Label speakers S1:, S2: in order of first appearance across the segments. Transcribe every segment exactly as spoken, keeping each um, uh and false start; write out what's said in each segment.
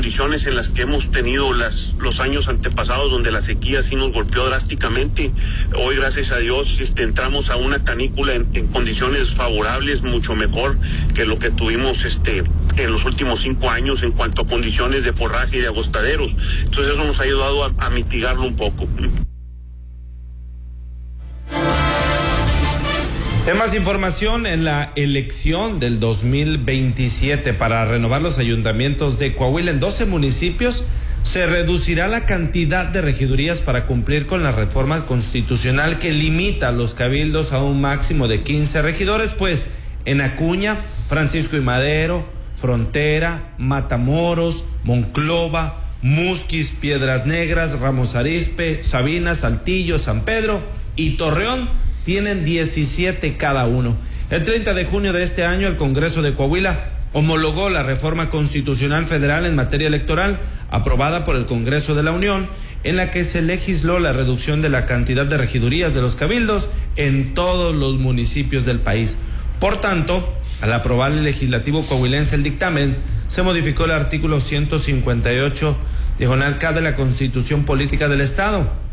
S1: condiciones en las que hemos tenido las, los años antepasados, donde la sequía sí nos golpeó drásticamente. Hoy, gracias a Dios, este, entramos a una canícula en, en condiciones favorables, mucho mejor que lo que tuvimos este, en los últimos cinco años en cuanto a condiciones de forraje y de agostaderos. Entonces eso nos ha ayudado a, a mitigarlo un poco.
S2: En más información, en la elección del dos mil veintisiete para renovar los ayuntamientos de Coahuila en doce municipios, se reducirá la cantidad de regidurías para cumplir con la reforma constitucional que limita los cabildos a un máximo de quince regidores, pues en Acuña, Francisco y Madero, Frontera, Matamoros, Monclova, Musquis, Piedras Negras, Ramos Arizpe, Sabina, Saltillo, San Pedro y Torreón tienen diecisiete cada uno. El treinta de junio de este año, el Congreso de Coahuila homologó la reforma constitucional federal en materia electoral aprobada por el Congreso de la Unión, en la que se legisló la reducción de la cantidad de regidurías de los cabildos en todos los municipios del país. Por tanto, al aprobar el legislativo coahuilense el dictamen, se modificó el artículo ciento cincuenta y ocho, diagonal K de la Constitución Política del Estado,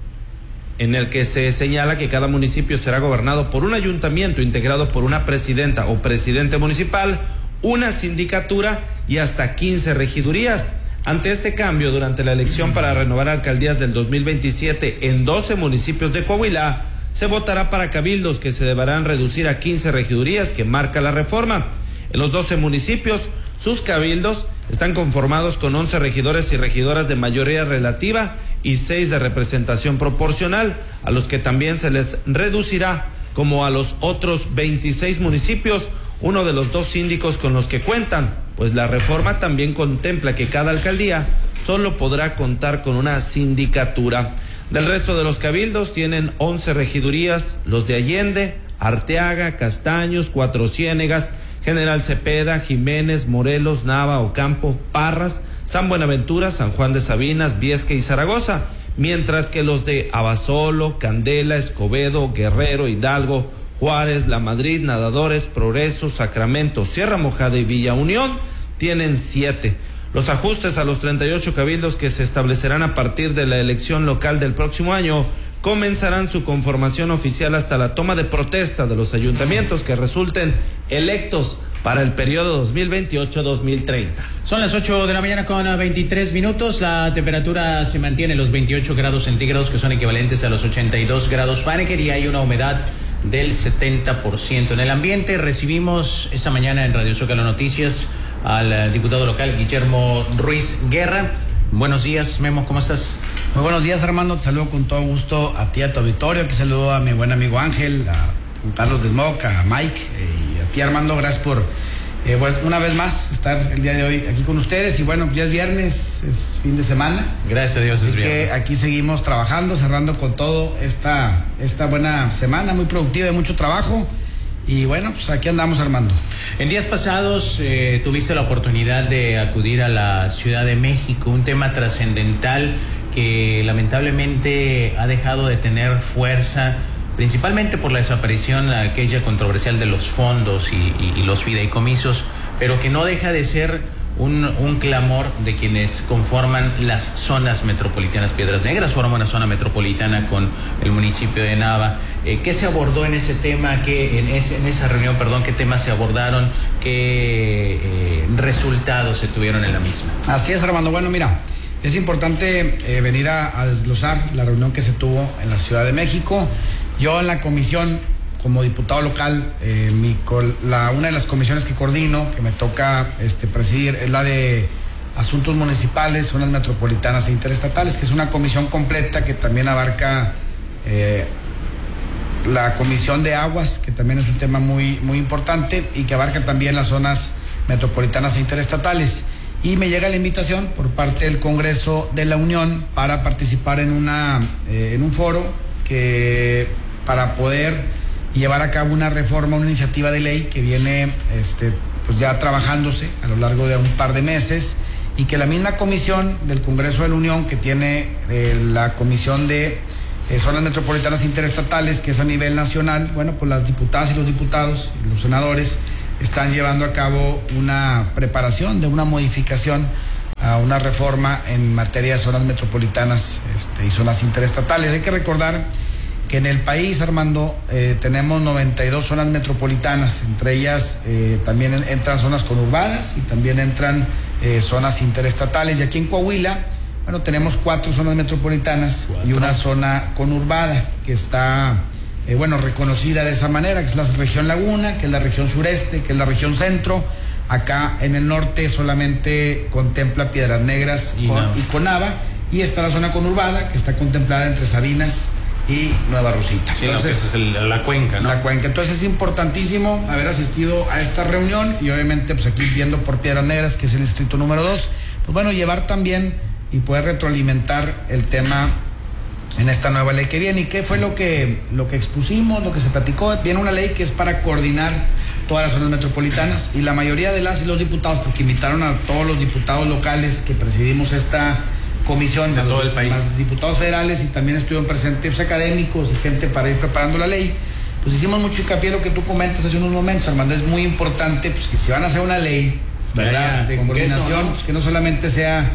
S2: en el que se señala que cada municipio será gobernado por un ayuntamiento integrado por una presidenta o presidente municipal, una sindicatura y hasta quince regidurías. Ante este cambio, durante la elección para renovar alcaldías del dos mil veintisiete en doce municipios de Coahuila, se votará para cabildos que se deberán reducir a quince regidurías que marca la reforma. En los doce municipios, sus cabildos están conformados con once regidores y regidoras de mayoría relativa y seis de representación proporcional, a los que también se les reducirá, como a los otros veintiséis municipios, uno de los dos síndicos con los que cuentan, pues la reforma también contempla que cada alcaldía solo podrá contar con una sindicatura. Del resto de los cabildos tienen once regidurías, los de Allende, Arteaga, Castaños, Cuatro Ciénegas, General Cepeda, Jiménez, Morelos, Nava, Ocampo, Parras, San Buenaventura, San Juan de Sabinas, Viesca y Zaragoza, mientras que los de Abasolo, Candela, Escobedo, Guerrero, Hidalgo, Juárez, La Madrid, Nadadores, Progreso, Sacramento, Sierra Mojada y Villa Unión tienen siete. Los ajustes a los treinta y ocho cabildos que se establecerán a partir de la elección local del próximo año comenzarán su conformación oficial hasta la toma de protesta de los ayuntamientos que resulten electos para el periodo dos mil veintiocho a dos mil treinta.
S3: Son las ocho de la mañana con veintitrés minutos. La temperatura se mantiene en los veintiocho grados centígrados, que son equivalentes a los ochenta y dos grados Fahrenheit, y hay una humedad del setenta por ciento en el ambiente. Recibimos esta mañana en Radio Zócalo Noticias al diputado local Guillermo Ruiz Guerra. Buenos días, Memo, ¿cómo estás?
S4: Muy buenos días, Armando. Te saludo con todo gusto a ti, a tu auditorio. Que saludo a mi buen amigo Ángel, a Juan Carlos Desmoca, a Mike, eh, y a ti, Armando. Gracias por, eh, bueno, una vez más, estar el día de hoy aquí con ustedes. Y bueno, ya es viernes, es fin de semana.
S3: Gracias a Dios es viernes.
S4: Que aquí seguimos trabajando, cerrando con todo esta, esta buena semana, muy productiva, de mucho trabajo. Y bueno, pues aquí andamos, Armando.
S3: En días pasados eh, tuviste la oportunidad de acudir a la Ciudad de México, un tema trascendental que lamentablemente ha dejado de tener fuerza, principalmente por la desaparición aquella controversial de los fondos y, y, y los fideicomisos, pero que no deja de ser un, un clamor de quienes conforman las zonas metropolitanas. Piedras Negras forma una zona metropolitana con el municipio de Nava. Eh, ¿Qué se abordó en ese tema? ¿Qué, en, ese, en esa reunión, perdón, qué temas se abordaron? ¿Qué eh, resultados se tuvieron en la misma?
S4: Así es, Armando. Bueno, mira, es importante eh, venir a, a desglosar la reunión que se tuvo en la Ciudad de México. Yo en la comisión, como diputado local, eh, mi, la, una de las comisiones que coordino, que me toca este, presidir, es la de Asuntos Municipales, Zonas Metropolitanas e Interestatales, que es una comisión completa que también abarca eh, la Comisión de Aguas, que también es un tema muy, muy importante, y que abarca también las zonas metropolitanas e interestatales. Y me llega la invitación por parte del Congreso de la Unión para participar en, una, eh, en un foro que, para poder llevar a cabo una reforma, una iniciativa de ley que viene este, pues ya trabajándose a lo largo de un par de meses, y que la misma comisión del Congreso de la Unión, que tiene eh, la Comisión de eh, Zonas Metropolitanas e Interestatales, que es a nivel nacional, bueno, pues las diputadas y los diputados y los senadores están llevando a cabo una preparación de una modificación a una reforma en materia de zonas metropolitanas este, y zonas interestatales. Hay que recordar que en el país, Armando, eh, tenemos noventa y dos zonas metropolitanas, entre ellas eh, también entran zonas conurbadas y también entran eh, zonas interestatales. Y aquí en Coahuila, bueno, tenemos cuatro zonas metropolitanas ¿Cuatro? y una zona conurbada que está, eh, bueno, reconocida de esa manera, que es la región Laguna, que es la región sureste, que es la región centro. Acá en el norte solamente contempla Piedras Negras y, con, no. y Conava, y está la zona conurbada, que está contemplada entre Sabinas y Nueva Rosita.
S3: Sí, entonces, no, que es el, la cuenca, ¿no?
S4: La cuenca. Entonces es importantísimo haber asistido a esta reunión y obviamente pues aquí viendo por Piedras Negras, que es el distrito número dos, pues bueno, llevar también y poder retroalimentar el tema en esta nueva ley que viene. ¿Y qué fue lo que, lo que expusimos, lo que se platicó? Viene una ley que es para coordinar todas las zonas metropolitanas y la mayoría de las y los diputados, porque invitaron a todos los diputados locales que presidimos esta comisión,
S3: de todo el país,
S4: los diputados federales, y también estuvieron presentes académicos y gente para ir preparando la ley. Pues hicimos mucho hincapié en lo que tú comentas hace unos momentos, Armando. Es muy importante pues que si van a hacer una ley, ¿verdad?, de coordinación, ¿no? Pues que no solamente sea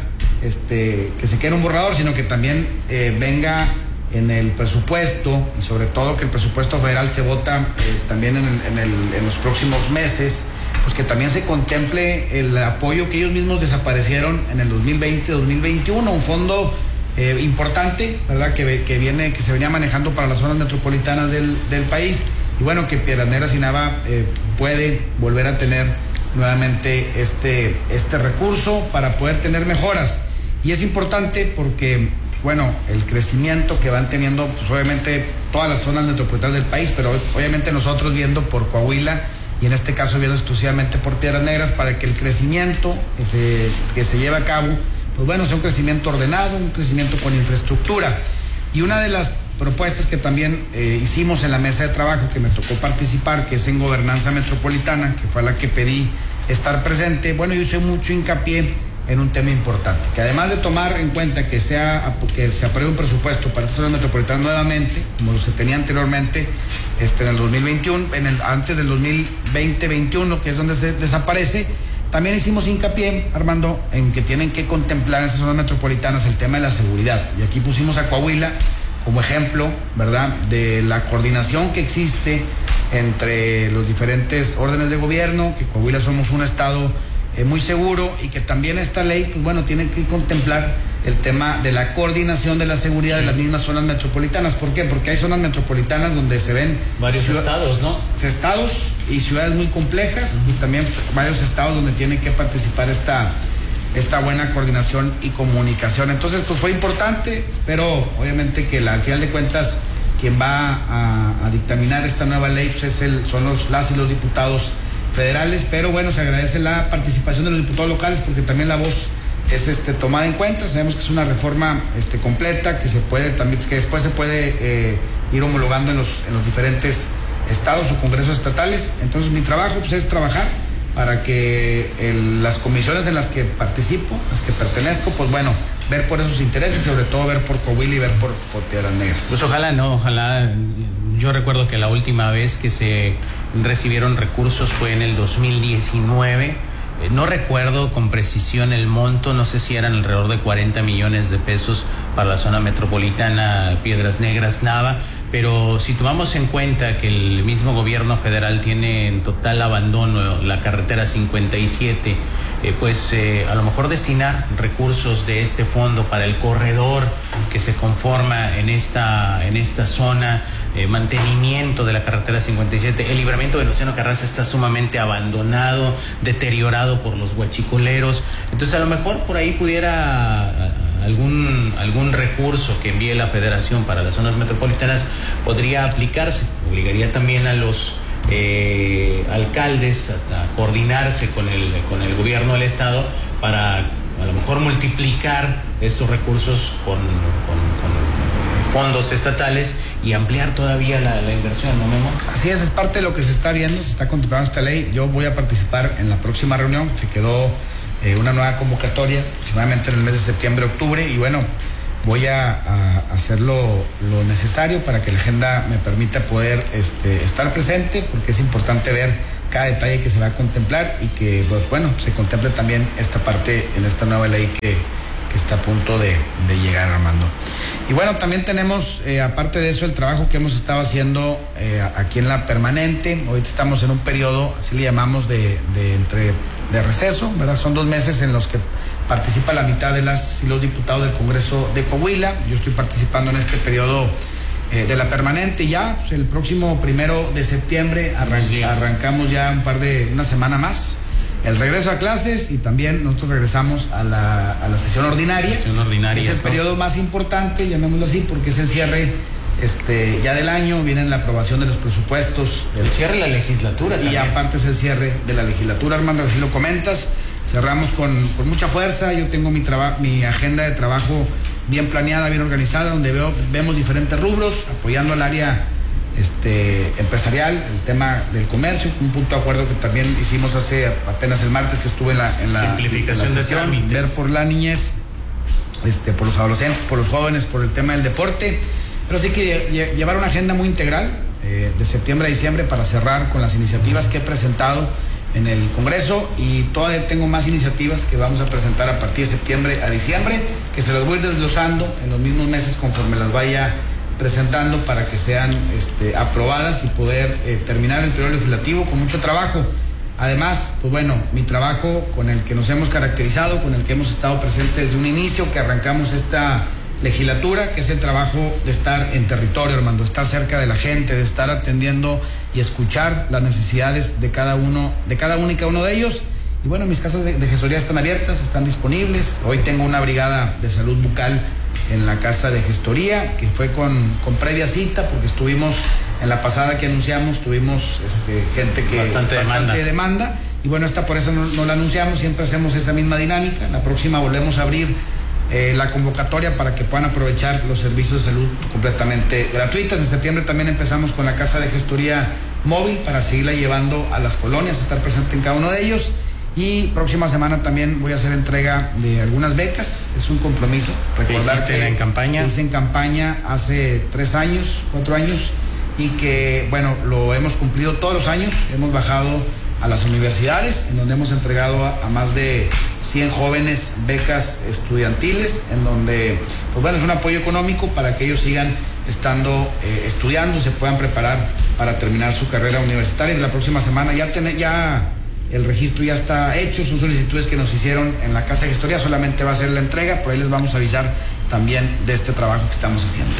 S4: este que se quede un borrador, sino que también eh, venga en el presupuesto, y sobre todo que el presupuesto federal se vota eh, también en, el, en, el, en los próximos meses, pues que también se contemple el apoyo que ellos mismos desaparecieron en el dos mil veinte dos mil veintiuno, un fondo eh, importante, ¿verdad?, que, que viene, que se venía manejando para las zonas metropolitanas del, del país, y bueno, que Piedras Negras y Nava eh, puede volver a tener nuevamente este, este recurso para poder tener mejoras. Y es importante porque, pues bueno, el crecimiento que van teniendo, pues obviamente todas las zonas metropolitanas del país, pero obviamente nosotros viendo por Coahuila, y en este caso viendo exclusivamente por Piedras Negras, para que el crecimiento que se, que se lleve a cabo, pues bueno, sea un crecimiento ordenado, un crecimiento con infraestructura. Y una de las propuestas que también eh, hicimos en la mesa de trabajo, que me tocó participar, que es en gobernanza metropolitana, que fue la que pedí estar presente, bueno, yo hice mucho hincapié en un tema importante, que además de tomar en cuenta que sea que se apruebe un presupuesto para esta zona metropolitana nuevamente, como se tenía anteriormente este, en el dos mil veintiuno, en el, antes del dos mil veinte veintiuno, que es donde se desaparece, también hicimos hincapié, Armando, en que tienen que contemplar en esas zonas metropolitanas el tema de la seguridad. Y aquí pusimos a Coahuila como ejemplo, ¿verdad?, de la coordinación que existe entre los diferentes órdenes de gobierno, que Coahuila somos un estado Eh, muy seguro, y que también esta ley, pues bueno, tiene que contemplar el tema de la coordinación de la seguridad de las mismas zonas metropolitanas. ¿Por qué? Porque hay zonas metropolitanas donde se ven
S3: varios ciudad, estados, ¿no?
S4: Estados y ciudades muy complejas, uh-huh. y también varios estados donde tiene que participar esta, esta buena coordinación y comunicación. Entonces, pues fue importante. Espero, obviamente, que la, al final de cuentas, quien va a, a dictaminar esta nueva ley, pues es el, son los, las y los diputados federales, pero bueno, se agradece la participación de los diputados locales, porque también la voz es este, tomada en cuenta. Sabemos que es una reforma este, completa, que se puede también, que después se puede eh, ir homologando en los, en los diferentes estados o congresos estatales. Entonces mi trabajo pues, es trabajar para que el, las comisiones en las que participo, las que pertenezco, pues bueno, ver por esos intereses, sobre todo ver por Coahuila y ver por, por Piedras Negras.
S3: Pues ojalá no, ojalá. Yo recuerdo que la última vez que se recibieron recursos fue en el dos mil diecinueve. No recuerdo con precisión el monto, no sé si eran alrededor de cuarenta millones de pesos para la zona metropolitana Piedras Negras Nava, pero si tomamos en cuenta que el mismo gobierno federal tiene en total abandono la carretera cincuenta y siete, eh, pues eh, a lo mejor destinar recursos de este fondo para el corredor que se conforma en esta, en esta zona, Eh, mantenimiento de la carretera cincuenta y siete, el libramiento de Venustiano Carranza está sumamente abandonado, deteriorado por los huachicoleros. Entonces a lo mejor por ahí pudiera algún algún recurso que envíe la Federación para las zonas metropolitanas podría aplicarse. Obligaría también a los eh, alcaldes a, a coordinarse con el con el gobierno del estado para a lo mejor multiplicar estos recursos con, con, con fondos estatales y ampliar todavía la, la inversión, ¿no, Memo?
S4: Así es, es parte de lo que se está viendo, se está contemplando esta ley. Yo voy a participar en la próxima reunión, se quedó eh, una nueva convocatoria, aproximadamente en el mes de septiembre, octubre, y bueno, voy a, a hacer lo, lo necesario para que la agenda me permita poder este, estar presente, porque es importante ver cada detalle que se va a contemplar y que, pues, bueno, se contemple también esta parte en esta nueva ley que, que está a punto de, de llegar, Armando. Y bueno, también tenemos, eh, aparte de eso, el trabajo que hemos estado haciendo eh, aquí en la permanente. Hoy estamos en un periodo, así le llamamos, de, de, entre, de receso, ¿verdad? Son dos meses en los que participa la mitad de las y los diputados del Congreso de Coahuila. Yo estoy participando en este periodo eh, de la permanente. Ya pues, el próximo primero de septiembre arran arrancamos ya un par de, una semana más, el regreso a clases, y también nosotros regresamos a la, a la sesión ordinaria.
S3: Sesión ordinaria.
S4: Es el periodo más importante, llamémoslo así, porque es el cierre este, ya del año, viene la aprobación de los presupuestos. Del
S3: el cierre de la legislatura
S4: y
S3: también.
S4: aparte es el cierre de la legislatura, Armando, así lo comentas. Cerramos con, con mucha fuerza. Yo tengo mi, mi agenda de trabajo bien planeada, bien organizada, donde veo, vemos diferentes rubros, apoyando al área este, empresarial, el tema del comercio, un punto de acuerdo que también hicimos hace apenas el martes que estuve en la, en la
S3: simplificación
S4: en la
S3: de
S4: sesión,
S3: trámites.
S4: ver por la niñez, este, por los adolescentes, por los jóvenes, por el tema del deporte, pero sí que llevar una agenda muy integral eh, de septiembre a diciembre para cerrar con las iniciativas que he presentado en el Congreso, y todavía tengo más iniciativas que vamos a presentar a partir de septiembre a diciembre, que se las voy a ir desglosando en los mismos meses conforme las vaya presentando para que sean este, aprobadas y poder eh, terminar el periodo legislativo con mucho trabajo. Además, pues bueno, mi trabajo con el que nos hemos caracterizado, con el que hemos estado presentes desde un inicio que arrancamos esta legislatura, que es el trabajo de estar en territorio, Armando, estar cerca de la gente, de estar atendiendo y escuchar las necesidades de cada uno, de cada uno y cada uno de ellos. Y bueno, mis casas de, de gestoría están abiertas, están disponibles. Hoy tengo una brigada de salud bucal en la casa de gestoría, que fue con, con previa cita, porque estuvimos, en la pasada que anunciamos, tuvimos este, gente que...
S3: Bastante, bastante demanda.
S4: demanda. Y bueno, esta por eso no, no la anunciamos, siempre hacemos esa misma dinámica. La próxima volvemos a abrir Eh, la convocatoria para que puedan aprovechar los servicios de salud completamente gratuitas. En septiembre también empezamos con la casa de gestoría móvil para seguirla llevando a las colonias, estar presente en cada uno de ellos. Y próxima semana también voy a hacer entrega de algunas becas. Es un compromiso. Recordar que
S3: en campaña.
S4: hice en campaña hace tres años, cuatro años, y que bueno, lo hemos cumplido todos los años. Hemos bajado a las universidades, en donde hemos entregado a, a más de cien jóvenes becas estudiantiles, en donde, pues bueno, es un apoyo económico para que ellos sigan estando eh, estudiando y se puedan preparar para terminar su carrera universitaria. Y la próxima semana ya, ten, ya el registro ya está hecho, son solicitudes que nos hicieron en la casa de gestoría, solamente va a ser la entrega, por ahí les vamos a avisar también de este trabajo que estamos haciendo.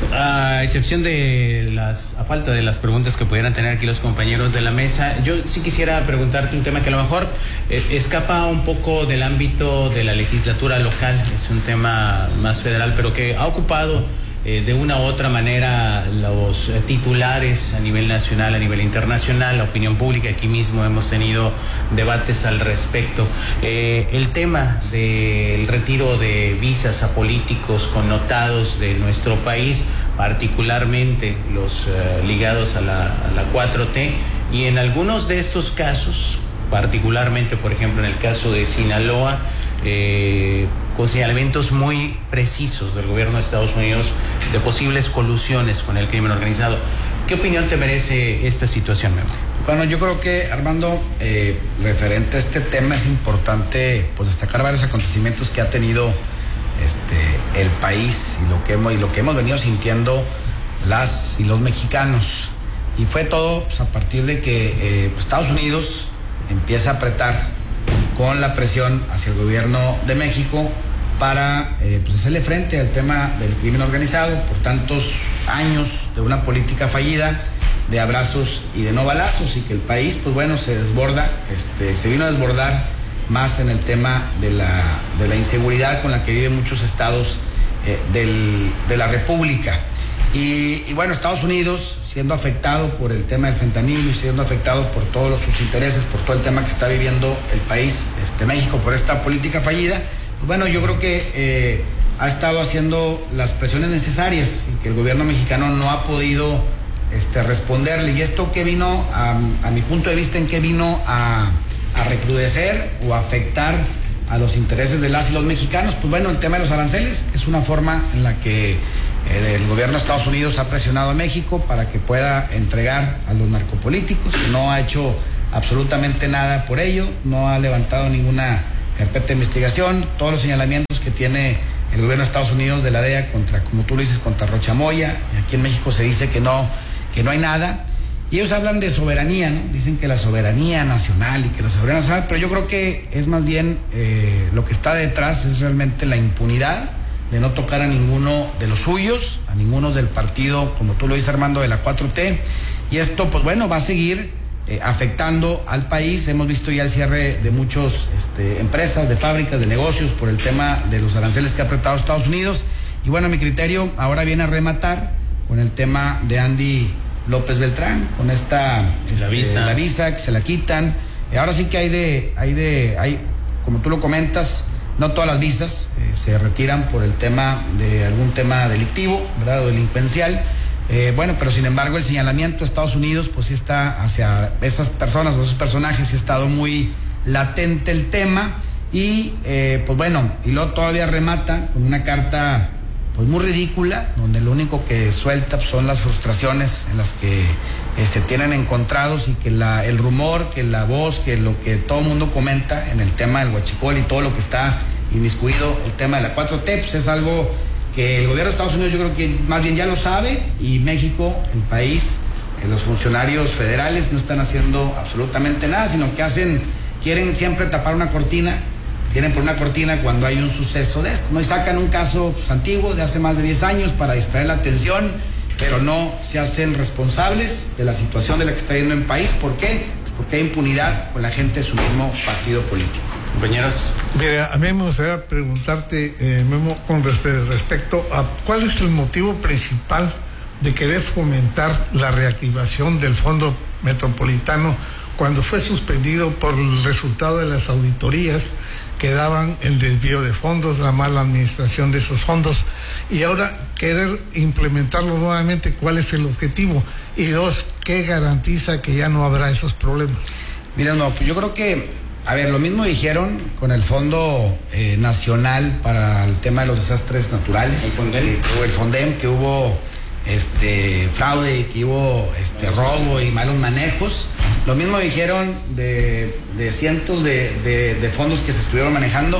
S3: A excepción de las, a falta de las preguntas que pudieran tener aquí los compañeros de la mesa, yo sí quisiera preguntarte un tema que a lo mejor eh, escapa un poco del ámbito de la legislatura local, es un tema más federal, pero que ha ocupado eh, de una u otra manera los eh, titulares a nivel nacional, a nivel internacional, la opinión pública. Aquí mismo hemos tenido debates al respecto. Eh, el tema del retiro de visas a políticos connotados de nuestro país, particularmente los eh, ligados a la, a la cuatro T, y en algunos de estos casos, particularmente por ejemplo en el caso de Sinaloa, eh, con señalamientos muy precisos del gobierno de Estados Unidos de posibles colusiones con el crimen organizado. ¿Qué opinión te merece esta situación, Memo?
S4: Bueno, yo creo que, Armando, eh, referente a este tema es importante pues destacar varios acontecimientos que ha tenido este el país y lo que hemos y lo que hemos venido sintiendo las y los mexicanos. Y fue todo pues, a partir de que eh, pues, Estados Unidos empieza a apretar con la presión hacia el gobierno de México para eh, pues hacerle frente al tema del crimen organizado por tantos años de una política fallida de abrazos y de no balazos, y que el país pues bueno se desborda, este, se vino a desbordar más en el tema de la, de la inseguridad con la que viven muchos estados eh, del, de la República. Y, y bueno, Estados Unidos siendo afectado por el tema del fentanilo y siendo afectado por todos los, sus intereses, por todo el tema que está viviendo el país, este, México, por esta política fallida, pues bueno, yo creo que eh, ha estado haciendo las presiones necesarias y que el gobierno mexicano no ha podido este, responderle. Y esto que vino, a, a mi punto de vista, en que vino a, a recrudecer o a afectar a los intereses de las y los mexicanos, pues bueno, el tema de los aranceles es una forma en la que el gobierno de Estados Unidos ha presionado a México para que pueda entregar a los narcopolíticos, que no ha hecho absolutamente nada por ello, no ha levantado ninguna carpeta de investigación. Todos los señalamientos que tiene el gobierno de Estados Unidos de la D E A contra, como tú lo dices, contra Rocha Moya, y aquí en México se dice que no, que no hay nada. Y ellos hablan de soberanía, ¿no? Dicen que la soberanía nacional y que la soberanía nacional, pero yo creo que es más bien eh, lo que está detrás es realmente la impunidad de no tocar a ninguno de los suyos, a ninguno del partido, como tú lo dices, Armando, de la cuatro T. Y esto, pues bueno, va a seguir eh, afectando al país. Hemos visto ya el cierre de muchas este, empresas, de fábricas, de negocios por el tema de los aranceles que ha apretado Estados Unidos. Y bueno, mi criterio ahora viene a rematar con el tema de Andy López Beltrán, con esta
S3: la,
S4: este,
S3: visa.
S4: la visa que se la quitan. Eh, ahora sí que hay de, hay de, hay, como tú lo comentas, no todas las visas eh, se retiran por el tema de algún tema delictivo, ¿verdad? O delincuencial. Eh, bueno, pero sin embargo el señalamiento de Estados Unidos, pues sí está hacia esas personas o esos personajes, sí ha estado muy latente el tema. Y eh, pues bueno, y luego todavía remata con una carta pues muy ridícula, donde lo único que suelta pues, son las frustraciones en las que eh, se tienen encontrados, y que la, el rumor, que la voz, que lo que todo el mundo comenta en el tema del huachicol y todo lo que está inmiscuido, el tema de la cuatro T, pues es algo que el gobierno de Estados Unidos yo creo que más bien ya lo sabe, y México, el país, eh, los funcionarios federales no están haciendo absolutamente nada, sino que hacen, quieren siempre tapar una cortina, tienen por una cortina cuando hay un suceso de esto, ¿no? Y sacan un caso pues, antiguo de hace más de diez años para distraer la atención, pero no se hacen responsables de la situación de la que está viviendo el país. ¿Por qué? Pues porque hay impunidad con la gente de su mismo partido político.
S3: Compañeros.
S5: Mira, a mí me gustaría preguntarte, eh, Memo, con respecto a cuál es el motivo principal de querer fomentar la reactivación del Fondo Metropolitano cuando fue suspendido por el resultado de las auditorías que daban el desvío de fondos, la mala administración de esos fondos, y ahora querer implementarlo nuevamente. ¿Cuál es el objetivo? Y dos, ¿qué garantiza que ya no habrá esos problemas?
S4: Mira, no, pues yo creo que, a ver, lo mismo dijeron con el Fondo eh, Nacional para el tema de los desastres naturales,
S3: el Fondem,
S4: que hubo, el Fondem, que hubo este fraude, que hubo este robo y malos manejos. Lo mismo dijeron de, de cientos de, de, de fondos que se estuvieron manejando.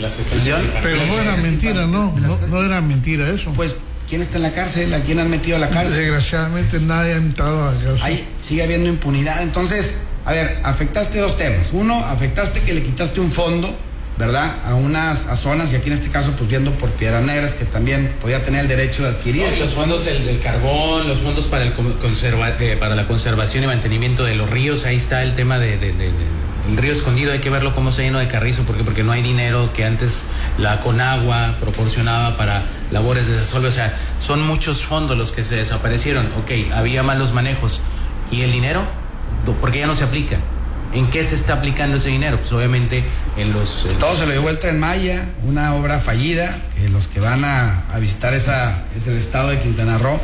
S5: Pero no era mentira, no, no, no era mentira eso.
S4: Pues, ¿quién está en la cárcel? ¿A quién han metido a la cárcel?
S5: Desgraciadamente nadie ha entrado a la cárcel.
S4: Ahí sigue habiendo impunidad. Entonces, a ver, afectaste dos temas. Uno, afectaste que le quitaste un fondo, ¿verdad? A unas a zonas, y aquí en este caso, pues viendo por Piedras Negras, que también podía tener el derecho de adquirir.
S3: No, los fondos del, del carbón, los fondos para, el conserva, eh, para la conservación y mantenimiento de los ríos. Ahí está el tema de, de, de, de el río escondido. Hay que verlo cómo se llenó de carrizo, porque porque no hay dinero que antes la Conagua proporcionaba para labores de desasolve. O sea, son muchos fondos los que se desaparecieron. Ok, había malos manejos. ¿Y el dinero? ¿Por qué ya no se aplica? ¿En qué se está aplicando ese dinero? Pues obviamente en los... En
S4: Todo
S3: los...
S4: se lo llevó el Tren Maya, una obra fallida, que los que van a, a visitar esa, ese estado de Quintana Roo,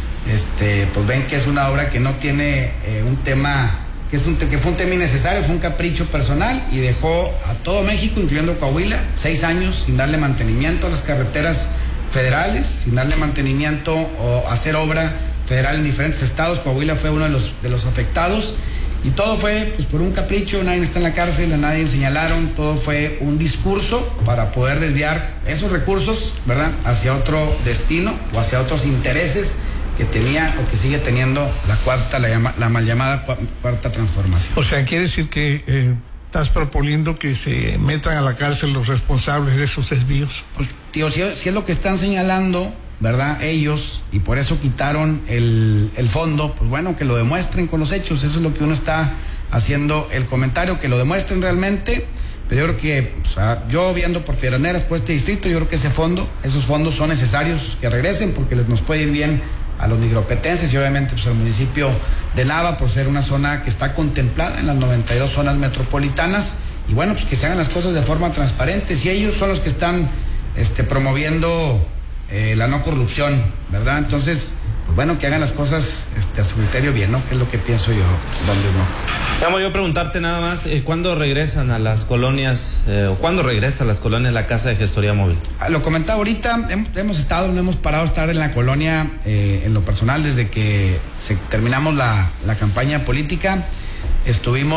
S4: este, pues ven que es una obra que no tiene eh, un tema, que, es un, que fue un tema innecesario, fue un capricho personal, y dejó a todo México, incluyendo Coahuila, seis años sin darle mantenimiento a las carreteras federales, sin darle mantenimiento o hacer obra federal en diferentes estados. Coahuila fue uno de los, de los afectados. Y todo fue pues por un capricho, nadie está en la cárcel, a nadie señalaron, todo fue un discurso para poder desviar esos recursos, ¿verdad?, hacia otro destino o hacia otros intereses que tenía o que sigue teniendo la cuarta, la, llama, la mal llamada cuarta transformación.
S5: O sea, quiere decir que eh, estás proponiendo que se metan a la cárcel los responsables de esos desvíos.
S4: Pues, tío, si, si es lo que están señalando, ¿verdad?, ellos, y por eso quitaron el, el fondo, pues bueno, que lo demuestren con los hechos. Eso es lo que uno está haciendo el comentario, que lo demuestren realmente. Pero yo creo que, o sea, yo viendo por Piedras Negras, por este distrito, yo creo que ese fondo, esos fondos son necesarios que regresen, porque les nos puede ir bien a los nigropetenses y obviamente pues al municipio de Nava, por ser una zona que está contemplada en las noventa y dos zonas metropolitanas. Y bueno, pues que se hagan las cosas de forma transparente. Si ellos son los que están este, promoviendo Eh, la no corrupción, ¿verdad? Entonces, pues bueno, que hagan las cosas este, a su criterio bien, ¿no? Que es lo que pienso yo, donde no.
S2: Vamos yo a preguntarte nada más, eh, ¿cuándo regresan a las colonias, eh, o cuándo regresa a las colonias la Casa de Gestoría Móvil?
S4: Ah, lo comentaba ahorita, hemos, hemos estado, no hemos parado de estar en la colonia, eh, en lo personal, desde que se, terminamos la, la campaña política. Estuvimos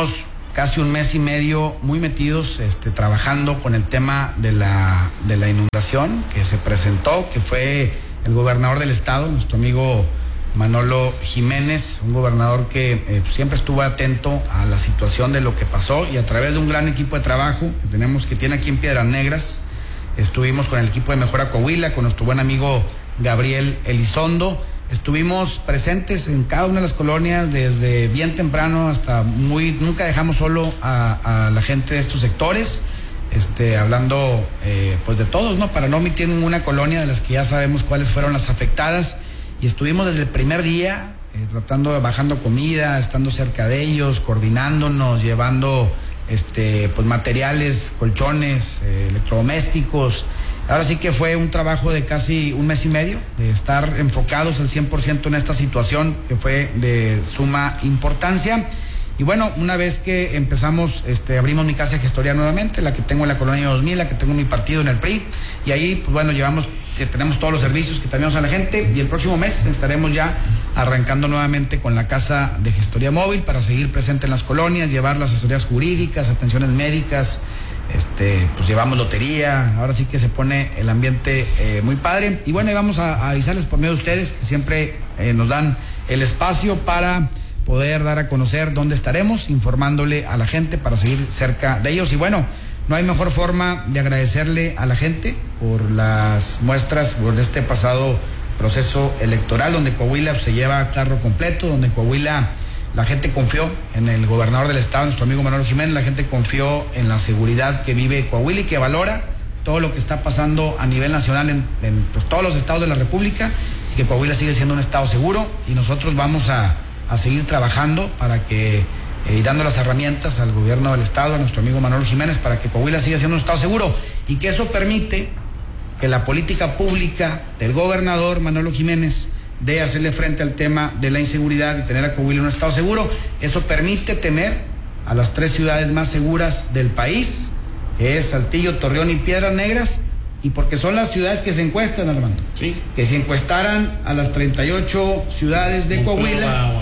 S4: casi un mes y medio muy metidos, este, trabajando con el tema de la, de la inundación que se presentó, que fue el gobernador del estado, nuestro amigo Manolo Jiménez, un gobernador que eh, siempre estuvo atento a la situación de lo que pasó, y a través de un gran equipo de trabajo que tenemos, que tiene aquí en Piedras Negras, estuvimos con el equipo de Mejora Coahuila, con nuestro buen amigo Gabriel Elizondo. Estuvimos presentes en cada una de las colonias desde bien temprano hasta muy... Nunca dejamos solo a, a la gente de estos sectores, este, hablando eh, pues de todos, ¿no? Para no omitir ninguna colonia de las que ya sabemos cuáles fueron las afectadas. Y estuvimos desde el primer día eh, tratando de bajando comida, estando cerca de ellos, coordinándonos, llevando este, pues materiales, colchones, eh, electrodomésticos. Ahora sí que fue un trabajo de casi un mes y medio, de estar enfocados al cien por ciento en esta situación que fue de suma importancia. Y bueno, una vez que empezamos, este, abrimos mi casa de gestoría nuevamente, la que tengo en la colonia dos mil, la que tengo en mi partido en el P R I, y ahí, pues bueno, llevamos, tenemos todos los servicios que tenemos a la gente, y el próximo mes estaremos ya arrancando nuevamente con la casa de gestoría móvil para seguir presente en las colonias, llevar las asesorías jurídicas, atenciones médicas. Este, pues llevamos lotería, ahora sí que se pone el ambiente eh, muy padre. Y bueno, y vamos a, a avisarles por medio de ustedes que siempre eh, nos dan el espacio para poder dar a conocer dónde estaremos, informándole a la gente para seguir cerca de ellos. Y bueno, no hay mejor forma de agradecerle a la gente por las muestras, por este pasado proceso electoral, donde Coahuila se lleva carro completo, donde Coahuila... La gente confió en el gobernador del estado, nuestro amigo Manolo Jiménez, la gente confió en la seguridad que vive Coahuila y que valora todo lo que está pasando a nivel nacional en, en pues, todos los estados de la República, y que Coahuila sigue siendo un estado seguro, y nosotros vamos a, a seguir trabajando para que, eh, y dando las herramientas al gobierno del estado, a nuestro amigo Manolo Jiménez, para que Coahuila siga siendo un estado seguro, y que eso permite que la política pública del gobernador Manolo Jiménez de hacerle frente al tema de la inseguridad y tener a Coahuila un estado seguro, eso permite tener a las tres ciudades más seguras del país, que es Saltillo, Torreón y Piedras Negras, y porque son las ciudades que se encuestan, Armando.
S3: Sí. Que
S4: si encuestaran a las treinta y ocho ciudades de Coahuila,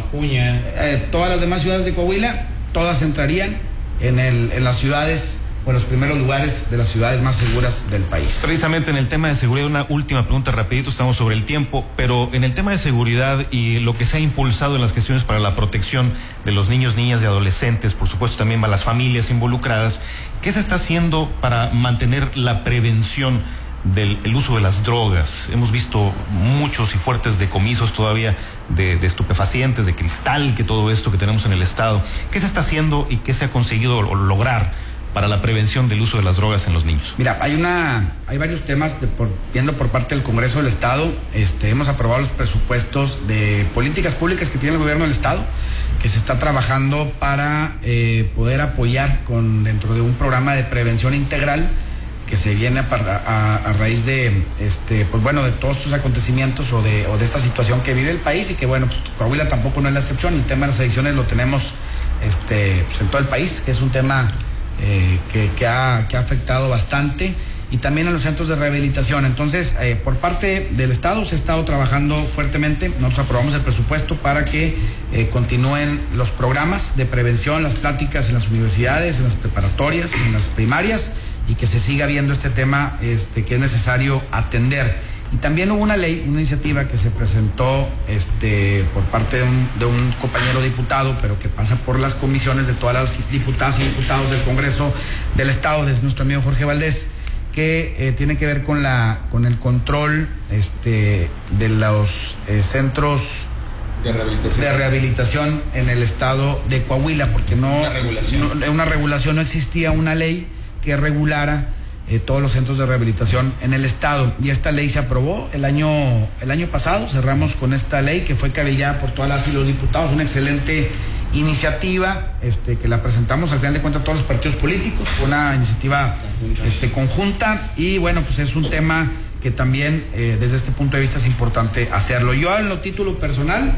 S4: eh, todas las demás ciudades de Coahuila, todas entrarían en, el, en las ciudades, o en los primeros lugares de las ciudades más seguras del país.
S6: Precisamente en el tema de seguridad, una última pregunta rapidito, estamos sobre el tiempo, pero en el tema de seguridad y lo que se ha impulsado en las gestiones para la protección de los niños, niñas y adolescentes, por supuesto también a las familias involucradas, ¿qué se está haciendo para mantener la prevención del el uso de las drogas? Hemos visto muchos y fuertes decomisos todavía de, de estupefacientes, de cristal, que todo esto que tenemos en el estado. ¿Qué se está haciendo y qué se ha conseguido lograr para la prevención del uso de las drogas en los niños?
S4: Mira, hay una, hay varios temas de por, viendo por parte del Congreso del Estado. Este, hemos aprobado los presupuestos de políticas públicas que tiene el gobierno del Estado, que se está trabajando para eh, poder apoyar con dentro de un programa de prevención integral que se viene a, a, a raíz de este, pues bueno, de todos estos acontecimientos o de, o de esta situación que vive el país, y que bueno, pues Coahuila tampoco no es la excepción. El tema de las adicciones lo tenemos este, pues en todo el país, que es un tema Eh, que, que, ha, que ha afectado bastante, y también en los centros de rehabilitación. Entonces, eh, por parte del Estado se ha estado trabajando fuertemente. Nosotros aprobamos el presupuesto para que eh, continúen los programas de prevención, las pláticas en las universidades, en las preparatorias, en las primarias, y que se siga viendo este tema este, que es necesario atender. Y también hubo una ley, una iniciativa que se presentó este, por parte de un, de un compañero diputado, pero que pasa por las comisiones de todas las diputadas y diputados del Congreso del Estado, desde nuestro amigo Jorge Valdés, que eh, tiene que ver con la con el control este, de los eh, centros
S3: de rehabilitación.
S4: de rehabilitación en el estado de Coahuila, porque no
S3: una regulación,
S4: no, una regulación, no existía una ley que regulara Eh, todos los centros de rehabilitación en el estado, y esta ley se aprobó el año el año pasado. Cerramos con esta ley que fue cabildada por todas las y los diputados, una excelente iniciativa este, que la presentamos al final de cuentas todos los partidos políticos, una iniciativa este, conjunta, y bueno, pues es un tema que también eh, desde este punto de vista es importante hacerlo. Yo en lo título personal,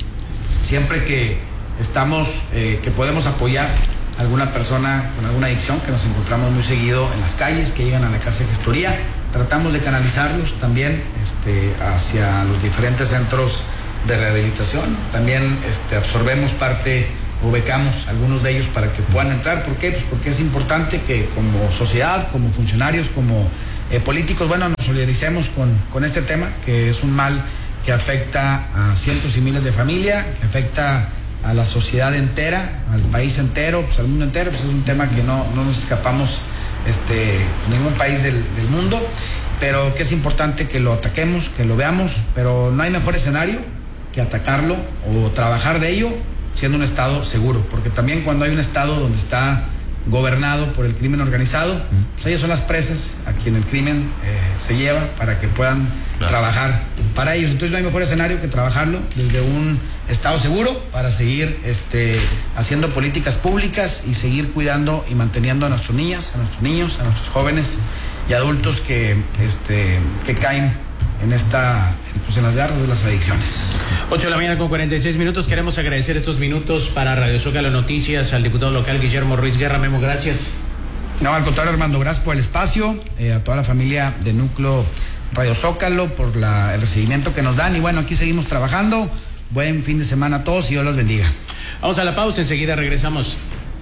S4: siempre que estamos, eh, que podemos apoyar alguna persona con alguna adicción, que nos encontramos muy seguido en las calles, que llegan a la casa de gestoría, tratamos de canalizarlos también este, hacia los diferentes centros de rehabilitación. También este, absorbemos parte o becamos a algunos de ellos para que puedan entrar. ¿Por qué? Pues porque es importante que como sociedad, como funcionarios, como eh, políticos, bueno, nos solidaricemos con, con este tema, que es un mal que afecta a cientos y miles de familias, que afecta a la sociedad entera, al país entero, pues al mundo entero. Pues es un tema que no, no nos escapamos este, ningún país del, del mundo, pero que es importante que lo ataquemos, que lo veamos, pero no hay mejor escenario que atacarlo o trabajar de ello siendo un estado seguro, porque también cuando hay un estado donde está gobernado por el crimen organizado, pues ellos son las presas a quien el crimen eh, se lleva para que puedan claro. trabajar para ellos. Entonces no hay mejor escenario que trabajarlo desde un estado seguro para seguir este, haciendo políticas públicas y seguir cuidando y manteniendo a nuestras niñas, a nuestros niños, a nuestros jóvenes y adultos que, este, que caen en esta, pues en las garras de las adicciones.
S3: ocho de la mañana con cuarenta y seis minutos. Queremos agradecer estos minutos para Radio Zócalo Noticias al diputado local Guillermo Ruiz Guerra. Memo, gracias.
S4: No, al contrario, Armando, gracias por el espacio, eh, a toda la familia de Núcleo Radio Zócalo por la, el recibimiento que nos dan y bueno, aquí seguimos trabajando. Buen fin de semana a todos y Dios los bendiga.
S3: Vamos a la pausa, enseguida regresamos.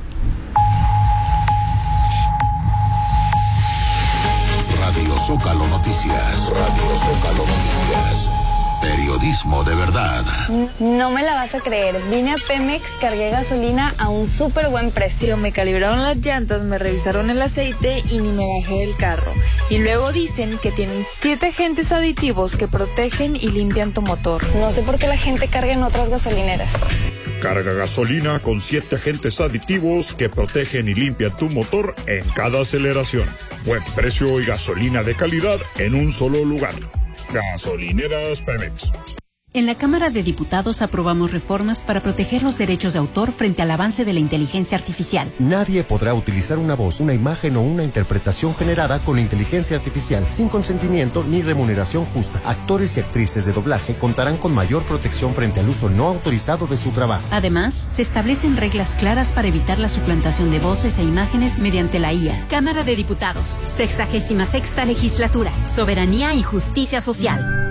S7: Radio Zócalo Noticias, Radio Zócalo Noticias, periodismo de verdad.
S8: No me la vas a creer, vine a Pemex, cargué gasolina a un súper buen precio.
S9: Me calibraron las llantas, me revisaron el aceite y ni me bajé del carro. Y luego dicen que tienen siete agentes aditivos que protegen y limpian tu motor.
S8: No sé por qué la gente carga en otras gasolineras.
S10: Carga gasolina con siete agentes aditivos que protegen y limpian tu motor en cada aceleración. Buen precio y gasolina de calidad en un solo lugar. Gasolineras Pemex.
S11: En la Cámara de Diputados aprobamos reformas para proteger los derechos de autor frente al avance de la inteligencia artificial.
S12: Nadie podrá utilizar una voz, una imagen o una interpretación generada con inteligencia artificial sin consentimiento ni remuneración justa. Actores y actrices de doblaje contarán con mayor protección frente al uso no autorizado de su trabajo.
S11: Además, se establecen reglas claras para evitar la suplantación de voces e imágenes mediante la I A.
S13: Cámara de Diputados, sexagésima sexta legislatura, soberanía y justicia social.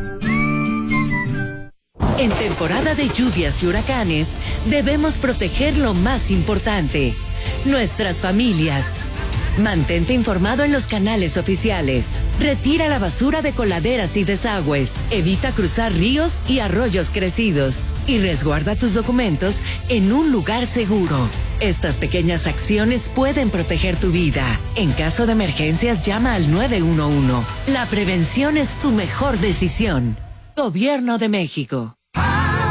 S14: En temporada de lluvias y huracanes, debemos proteger lo más importante, nuestras familias. Mantente informado en los canales oficiales. Retira la basura de coladeras y desagües. Evita cruzar ríos y arroyos crecidos. Y resguarda tus documentos en un lugar seguro. Estas pequeñas acciones pueden proteger tu vida. En caso de emergencias, llama al nueve uno uno. La prevención es tu mejor decisión. Gobierno de México.